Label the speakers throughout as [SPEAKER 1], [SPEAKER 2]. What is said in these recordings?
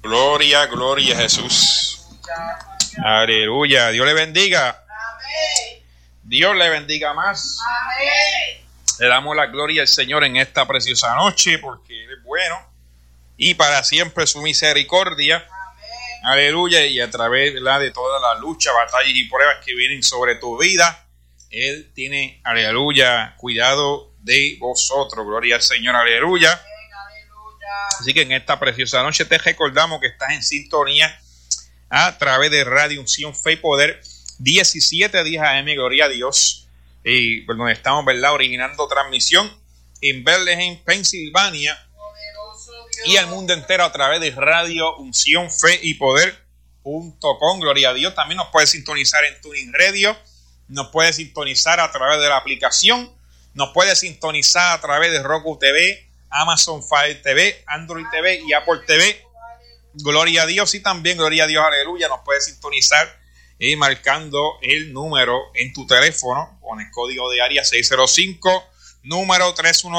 [SPEAKER 1] Gloria, gloria a Jesús. Aleluya. Dios le bendiga.
[SPEAKER 2] Amén.
[SPEAKER 1] Dios le bendiga más.
[SPEAKER 2] Amén.
[SPEAKER 1] Le damos la gloria al Señor en esta preciosa noche porque Él es bueno y para siempre su misericordia.
[SPEAKER 2] Amén.
[SPEAKER 1] Aleluya. Y a través de todas las luchas, batallas y pruebas que vienen sobre tu vida, Él tiene, aleluya, cuidado de vosotros. Gloria al Señor. Aleluya.
[SPEAKER 2] Aleluya.
[SPEAKER 1] Así que en esta preciosa noche te recordamos que estás en sintonía a través de Radio Unción Fe y Poder 1710 AM, gloria a Dios, y donde estamos, ¿verdad?, originando transmisión en Bethlehem, Pensilvania, y al mundo entero a través de Radio Unción Fe y Poder.com, gloria a Dios. También nos puedes sintonizar en Tuning Radio, nos puedes sintonizar a través de la aplicación, nos puedes sintonizar a través de Roku TV, Amazon Fire TV, Android TV y Apple TV. Gloria a Dios. Y también, gloria a Dios, aleluya, nos puedes sintonizar marcando el número en tu teléfono con el código de área 605, número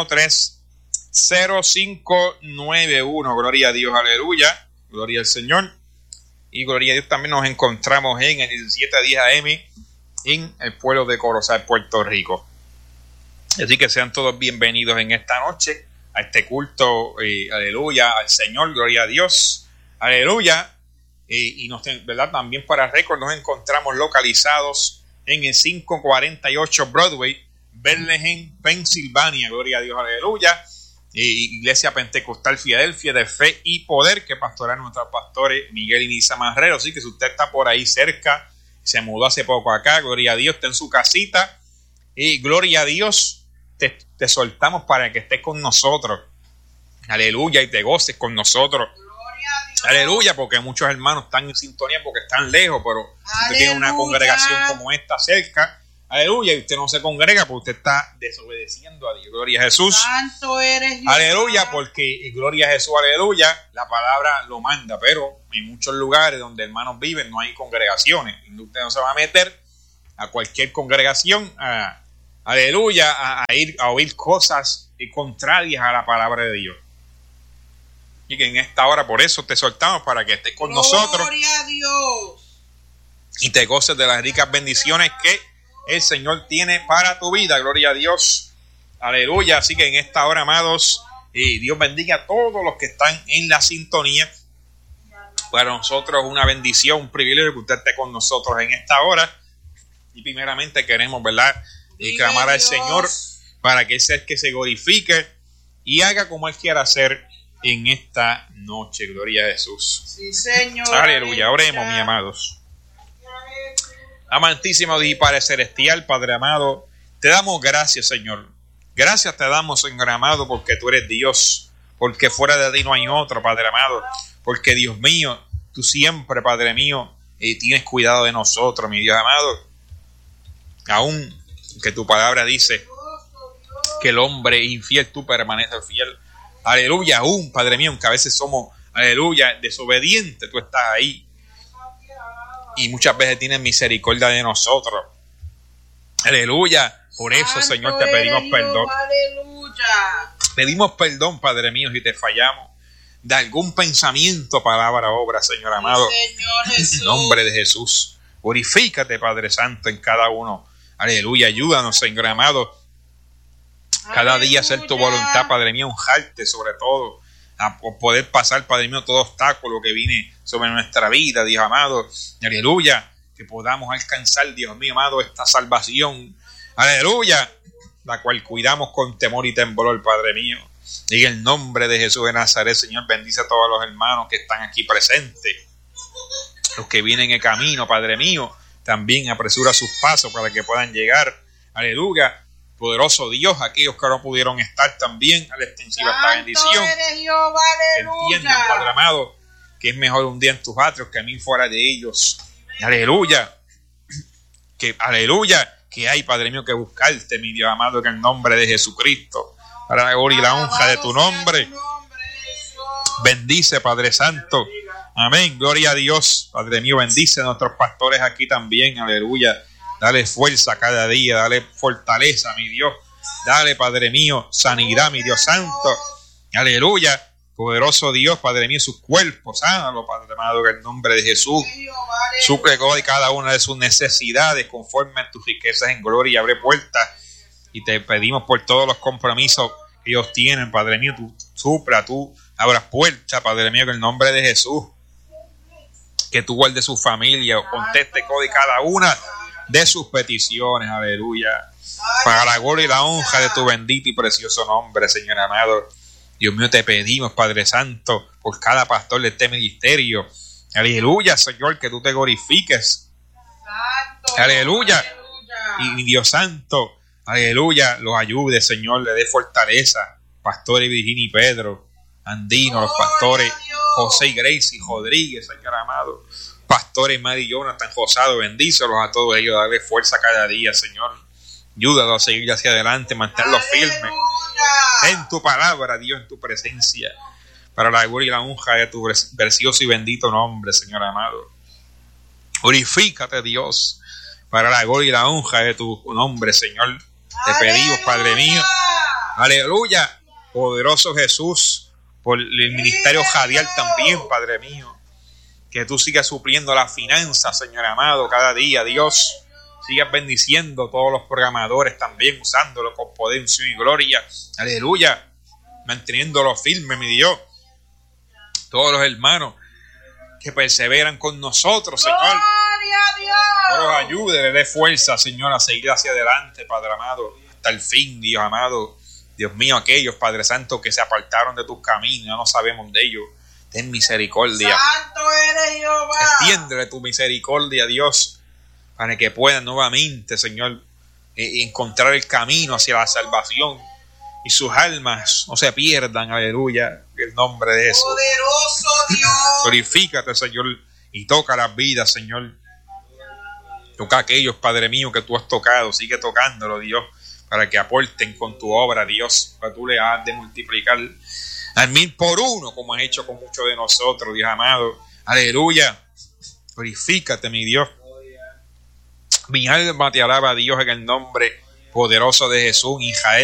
[SPEAKER 1] 313-0591. Gloria a Dios, aleluya, gloria al Señor. Y gloria a Dios, también nos encontramos en el 1710 AM en el pueblo de Corozal, Puerto Rico. Así que sean todos bienvenidos en esta noche a este culto, aleluya, al Señor, gloria a Dios. Aleluya. Y ¿verdad? También para récord nos encontramos localizados en el 548 Broadway, Bethlehem, Pensilvania. Gloria a Dios, aleluya. Iglesia Pentecostal Filadelfia de Fe y Poder, que pastorean nuestros pastores Miguel y Nisa Marrero. Así que si usted está por ahí cerca, se mudó hace poco acá, gloria a Dios, está en su casita. Y gloria a Dios, te soltamos para que estés con nosotros. Aleluya, y te goces con nosotros. Aleluya, porque muchos hermanos están en sintonía porque están lejos, pero si usted tiene una congregación como esta cerca, aleluya, y usted no se congrega, pues usted está desobedeciendo a Dios. Gloria a Jesús.
[SPEAKER 2] Santo eres Dios.
[SPEAKER 1] Aleluya, porque gloria a Jesús, aleluya, la palabra lo manda, pero en muchos lugares donde hermanos viven no hay congregaciones. Y usted no se va a meter a cualquier congregación, aleluya, a ir a oír cosas contrarias a la palabra de Dios. Y que en esta hora por eso te soltamos para que estés con nosotros.
[SPEAKER 2] Gloria a Dios.
[SPEAKER 1] Y te goces de las ricas bendiciones que el Señor tiene para tu vida. Gloria a Dios. Aleluya. Así que en esta hora, amados, Dios bendiga a todos los que están en la sintonía. Para nosotros una bendición, un privilegio que usted esté con nosotros en esta hora. Y primeramente queremos, ¿verdad?, clamar al Señor para que Él sea el que se glorifique y haga como Él quiera hacer en esta noche. Gloria a Jesús.
[SPEAKER 2] Sí, Señor.
[SPEAKER 1] Aleluya. Oremos, mis amados. Amantísimo Dios y Padre celestial, Padre amado, te damos gracias, Señor. Gracias te damos, Señor amado, porque tú eres Dios, porque fuera de ti no hay otro, Padre amado, porque Dios mío, tú siempre, Padre mío, tienes cuidado de nosotros, mi Dios amado. Aún que tu palabra dice que el hombre infiel, tú permaneces fiel. Aleluya, aún, Padre mío, que a veces somos, aleluya, desobedientes, tú estás ahí. Y muchas veces tienes misericordia de nosotros. Aleluya, por eso,
[SPEAKER 2] Santo
[SPEAKER 1] Señor, te pedimos
[SPEAKER 2] Dios,
[SPEAKER 1] perdón.
[SPEAKER 2] Aleluya.
[SPEAKER 1] Pedimos perdón, Padre mío, si te fallamos de algún pensamiento, palabra, obra, Señor amado.
[SPEAKER 2] Señor Jesús.
[SPEAKER 1] En nombre de Jesús, glorifícate, Padre Santo, en cada uno. Aleluya, ayúdanos, Señor amado. Cada día hacer tu voluntad, Padre mío, honrarte sobre todo, a poder pasar, Padre mío, todo obstáculo que viene sobre nuestra vida, Dios amado. Aleluya, que podamos alcanzar, Dios mío amado, esta salvación. Aleluya, la cual cuidamos con temor y temblor, Padre mío. Y en el nombre de Jesús de Nazaret, Señor, bendice a todos los hermanos que están aquí presentes. Los que vienen en camino, Padre mío, también apresura sus pasos para que puedan llegar. Aleluya. Poderoso Dios, aquellos que no pudieron estar también a la extensiva esta bendición. Entiendan, Padre amado, que es mejor un día en tus atrios que a mí fuera de ellos. Aleluya. Aleluya, que hay, Padre mío, que buscarte, mi Dios amado, en el nombre de Jesucristo, para la gloria y la honra de tu nombre. Bendice, Padre Santo. Amén. Gloria a Dios. Padre mío, bendice a nuestros pastores aquí también. Aleluya. Dale fuerza cada día, dale fortaleza, mi Dios. Dale, Padre mío, sanidad, mi Dios santo. Aleluya. Poderoso Dios, Padre mío, sus cuerpos, sánalo, Padre amado, en el nombre de Jesús. Suple de cada una de sus necesidades conforme a tus riquezas en gloria y abre puertas. Y te pedimos por todos los compromisos que ellos tienen, Padre mío, tú supla, tú abras puertas, Padre mío, en el nombre de Jesús. Que tú guardes su familia, conteste cada una de sus peticiones, aleluya. Para la gloria y la honra de tu bendito y precioso nombre, Señor amado. Dios mío, te pedimos, Padre Santo, por cada pastor de este ministerio. Aleluya, Señor, que tú te glorifiques.
[SPEAKER 2] Santo,
[SPEAKER 1] Aleluya.
[SPEAKER 2] aleluya.
[SPEAKER 1] Y Dios Santo, aleluya, los ayude, Señor, le dé fortaleza. Pastores Virginia y Pedro, Andino, los pastores José y Gracie Rodríguez, Señor amado. Pastores Mary y Jonathan Josado, bendícelos a todos ellos, darle fuerza cada día, Señor. Ayúdalos a seguir hacia adelante, mantenerlos firmes en tu palabra, Dios, en tu presencia, para la gloria y la honra de tu precioso y bendito nombre, Señor amado. Glorifícate, Dios, para la gloria y la honra de tu nombre, Señor. Te pedimos, Padre mío, aleluya, poderoso Jesús, por el ministerio radial también, Padre mío, que tú sigas supliendo la finanza, Señor amado, cada día, Dios. Sigas bendiciendo a todos los programadores también, usándolo con poder, unción y gloria. Aleluya. Manteniéndolo firme, mi Dios. Todos los hermanos que perseveran con nosotros, Señor.
[SPEAKER 2] Gloria a Dios.
[SPEAKER 1] Que los ayude, le dé fuerza, Señor, a seguir hacia adelante, Padre amado. Hasta el fin, Dios amado. Dios mío, aquellos, Padre Santo, que se apartaron de tus caminos, ya no sabemos de ellos. Ten misericordia.
[SPEAKER 2] Santo eres Jehová.
[SPEAKER 1] Extiéndele tu misericordia, Dios, para que puedan nuevamente, Señor, encontrar el camino hacia la salvación y sus almas no se pierdan, aleluya, en el nombre de Jesús.
[SPEAKER 2] Poderoso Dios.
[SPEAKER 1] Glorifícate, Señor, y toca las vidas, Señor. Toca a aquellos, Padre mío, que tú has tocado, sigue tocándolo, Dios, para que aporten con tu obra, Dios, para tú le has de multiplicar al 1000 por uno, como has hecho con muchos de nosotros, Dios amado. Aleluya. Glorifícate, mi Dios. Mi alma te alaba, Dios, en el nombre poderoso de Jesús. Israel